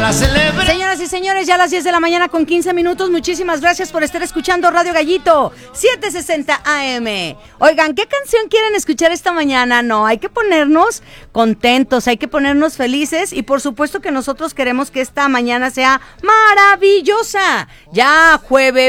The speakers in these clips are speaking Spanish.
para celebrar. Señoras y señores, ya a las 10 de la mañana con 15 minutos. Muchísimas gracias por estar escuchando Radio Gallito 760 AM. Oigan, ¿qué canción quieren escuchar esta mañana? No, hay que ponernos contentos, hay que ponernos felices y por supuesto que nosotros queremos que esta mañana sea maravillosa. Ya, jueves,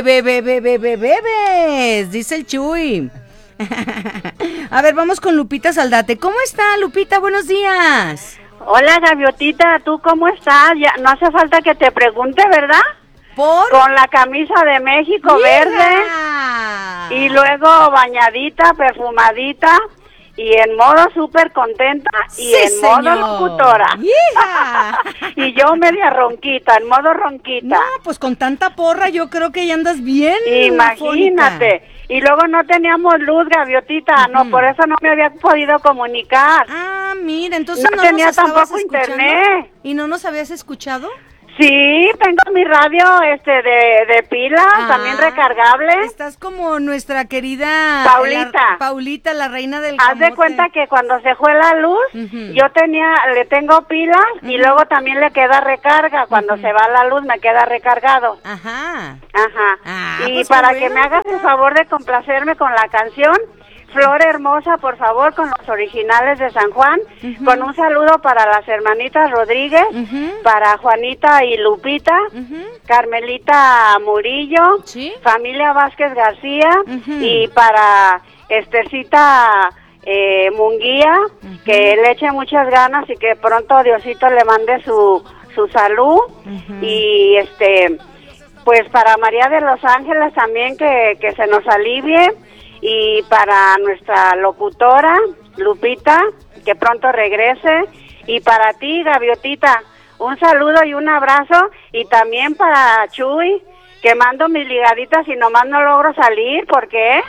dice el Chuy. A ver, vamos con Lupita Saldate. ¿Cómo está, Lupita? Buenos días. Hola, Gaviotita, ¿tú cómo estás? Ya no hace falta que te pregunte, ¿verdad? ¿Por? Con la camisa de México verde y luego bañadita, perfumadita y en modo súper contenta y sí, en modo locutora. Y yo media ronquita, en modo ronquita. No, pues con tanta porra yo creo que ya andas bien. Imagínate. Afónica. Y luego no teníamos luz, Gaviotita, no, por eso no me había podido comunicar. Ah, mira, entonces no tenía tampoco internet. ¿Y no nos habías escuchado? Sí, tengo mi radio de pilas, también recargable. Estás como nuestra querida Paulita, la reina del Haz de cuenta que cuando se fue la luz, le tengo pilas y luego también le queda recarga. Cuando se va la luz me queda recargado. Ajá. Y pues para que me hagas el favor de complacerme con la canción, Flor Hermosa, por favor, con los originales de San Juan, con un saludo para las hermanitas Rodríguez, para Juanita y Lupita, Carmelita Murillo, ¿sí? Familia Vázquez García, y para Estercita Munguía, que le eche muchas ganas y que pronto Diosito le mande su salud, y pues para María de los Ángeles también que se nos alivie, y para nuestra locutora, Lupita, que pronto regrese, y para ti, Gaviotita, un saludo y un abrazo, y también para Chuy, que mando mis ligaditas y nomás no logro salir, ¿por qué?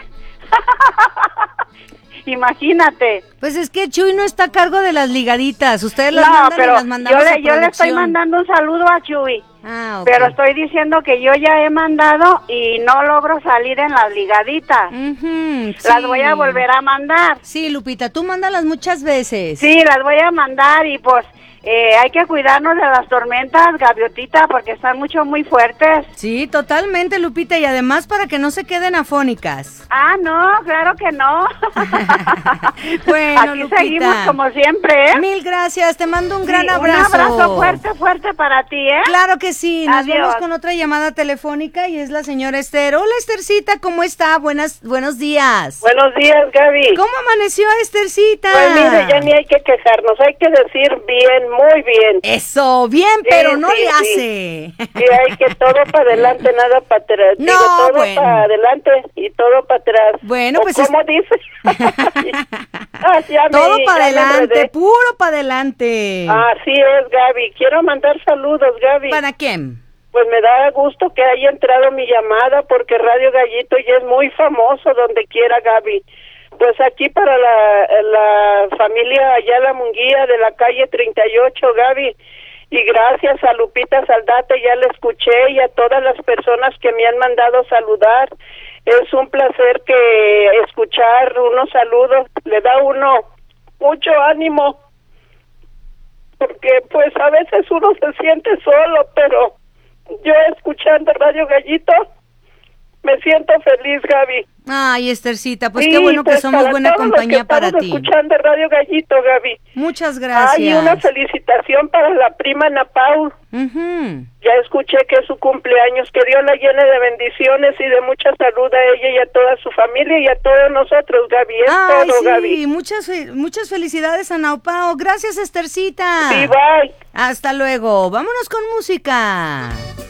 Imagínate. Pues es que Chuy no está a cargo de las ligaditas, ustedes las mandan y las mandamos a yo le estoy mandando un saludo a Chuy. Okay. Pero estoy diciendo que yo ya he mandado y no logro salir en las ligaditas. Las voy a volver a mandar. Sí, Lupita, tú mándalas muchas veces. Sí, las voy a mandar y pues hay que cuidarnos de las tormentas, Gaviotita, porque están muy fuertes. Sí, totalmente, Lupita, y además para que no se queden afónicas. Ah, no, claro que no. Bueno, aquí Lupita, seguimos como siempre, ¿eh? Mil gracias, te mando un gran abrazo. Un abrazo fuerte para ti, ¿eh? Claro que sí, nos Adiós. vemos con otra llamada telefónica y es la señora Esther. Hola, Esthercita, ¿cómo está? Buenos días. Buenos días, Gaby. ¿Cómo amaneció, Esthercita? Pues mire, ya ni hay que quejarnos, hay que decir bien, muy bien. Eso, bien, pero no le hace. Sí, hay que todo para adelante, nada para atrás. No, todo bueno. para adelante y todo para atrás. Bueno, pues ¿cómo dice? Todo para adelante, puro para adelante. Así es, Gaby. Quiero mandar saludos, Gaby. ¿Para quién? Pues me da gusto que haya entrado mi llamada porque Radio Gallito ya es muy famoso donde quiera, Gaby. Pues aquí para la familia Ayala Munguía de la calle 38, Gaby. Y gracias a Lupita Saldate, ya la escuché, y a todas las personas que me han mandado saludar. Es un placer que escuchar unos saludos, le da uno mucho ánimo, porque pues a veces uno se siente solo, pero yo escuchando Radio Gallito me siento feliz, Gaby. Ay, Esthercita, pues sí, qué bueno que pues somos buena compañía para ti. Escuchando Radio Gallito, Gaby. Muchas gracias. Hay una felicitación para la prima Ana Paul. Ya escuché que es su cumpleaños, que Dios la llene de bendiciones y de mucha salud a ella y a toda su familia y a todos nosotros, Gaby. Es todo, sí, Gaby. Muchas felicidades a Naupao. Gracias, Esthercita. Sí, bye. Hasta luego. Vámonos con música.